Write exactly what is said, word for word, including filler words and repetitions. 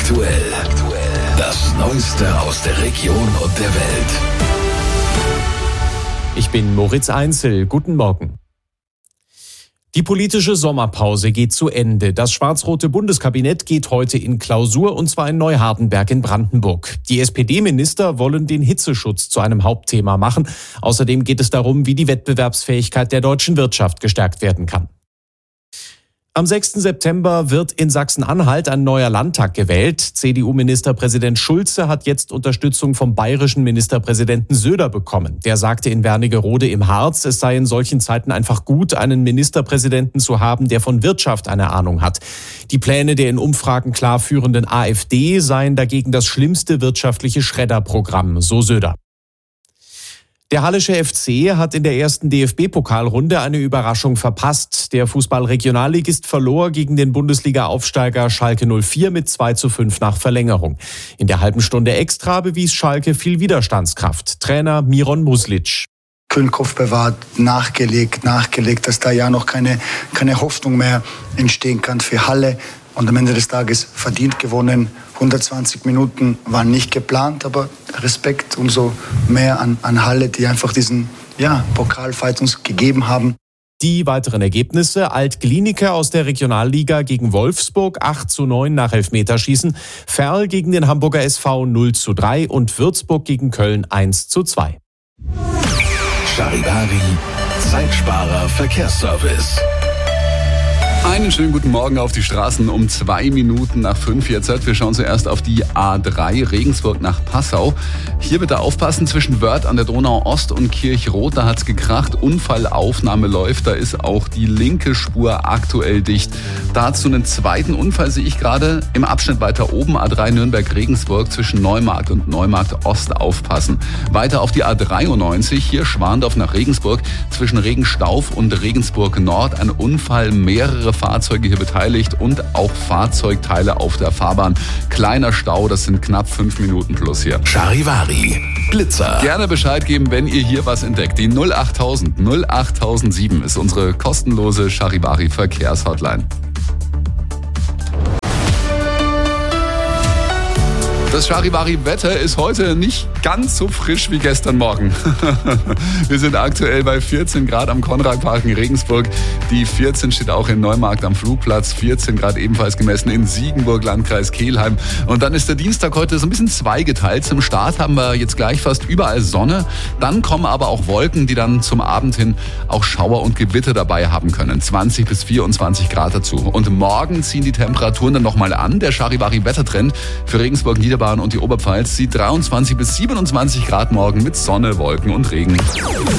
aktuell. Das Neueste aus der Region und der Welt. Ich bin Moritz Einzel. Guten Morgen. Die politische Sommerpause geht zu Ende. Das schwarz-rote Bundeskabinett geht heute in Klausur, und zwar in Neuhardenberg in Brandenburg. Die S P D-Minister wollen den Hitzeschutz zu einem Hauptthema machen. Außerdem geht es darum, wie die Wettbewerbsfähigkeit der deutschen Wirtschaft gestärkt werden kann. Am sechsten September wird in Sachsen-Anhalt ein neuer Landtag gewählt. C D U-Ministerpräsident Schulze hat jetzt Unterstützung vom bayerischen Ministerpräsidenten Söder bekommen. Der sagte in Wernigerode im Harz, es sei in solchen Zeiten einfach gut, einen Ministerpräsidenten zu haben, der von Wirtschaft eine Ahnung hat. Die Pläne der in Umfragen klar führenden AfD seien dagegen das schlimmste wirtschaftliche Schredderprogramm, so Söder. Der Hallische F C hat in der ersten D F B-Pokalrunde eine Überraschung verpasst. Der Fußball-Regionalligist verlor gegen den Bundesliga-Aufsteiger Schalke null vier mit zwei zu fünf nach Verlängerung. In der halben Stunde Extra bewies Schalke viel Widerstandskraft. Trainer Miron Muslic. Kühlen Kopf bewahrt, nachgelegt, nachgelegt, dass da ja noch keine, keine Hoffnung mehr entstehen kann für Halle. Und am Ende des Tages verdient gewonnen. hundertzwanzig Minuten waren nicht geplant, aber Respekt umso mehr an, an Halle, die einfach diesen ja, Pokalfight uns gegeben haben. Die weiteren Ergebnisse: Alt-Glienicke aus der Regionalliga gegen Wolfsburg acht zu neun nach Elfmeterschießen, Verl gegen den Hamburger S V null zu drei und Würzburg gegen Köln eins zu zwei. Charivari, Zeitsparer Verkehrsservice. Einen schönen guten Morgen auf die Straßen um zwei Minuten nach fünf jetzt. Wir schauen zuerst auf die A drei, Regensburg nach Passau. Hier bitte aufpassen, zwischen Wörth an der Donau Ost und Kirchroth, da hat's gekracht. Unfallaufnahme läuft, da ist auch die linke Spur aktuell dicht. Dazu einen zweiten Unfall sehe ich gerade im Abschnitt weiter oben, A drei Nürnberg-Regensburg zwischen Neumarkt und Neumarkt Ost aufpassen. Weiter auf die A dreiundneunzig, hier Schwandorf nach Regensburg, zwischen Regenstauf und Regensburg Nord. Ein Unfall, mehrere Fahrzeuge hier beteiligt und auch Fahrzeugteile auf der Fahrbahn. Kleiner Stau, das sind knapp fünf Minuten plus hier. Charivari, Blitzer. Gerne Bescheid geben, wenn ihr hier was entdeckt. Die null achttausend null achttausendsieben ist unsere kostenlose Charivari Verkehrshotline. Das Charivari-Wetter ist heute nicht ganz so frisch wie gestern Morgen. Wir sind aktuell bei vierzehn Grad am Konradpark in Regensburg. Die vierzehn steht auch in Neumarkt am Flugplatz. vierzehn Grad ebenfalls gemessen in Siegenburg, Landkreis Kelheim. Und dann ist der Dienstag heute so ein bisschen zweigeteilt. Zum Start haben wir jetzt gleich fast überall Sonne. Dann kommen aber auch Wolken, die dann zum Abend hin auch Schauer und Gewitter dabei haben können. zwanzig bis vierundzwanzig Grad dazu. Und morgen ziehen die Temperaturen dann nochmal an. Der Charivari-Wettertrend für Regensburg, Niederbayern und die Oberpfalz sieht dreiundzwanzig bis siebenundzwanzig Grad morgen mit Sonne, Wolken und Regen.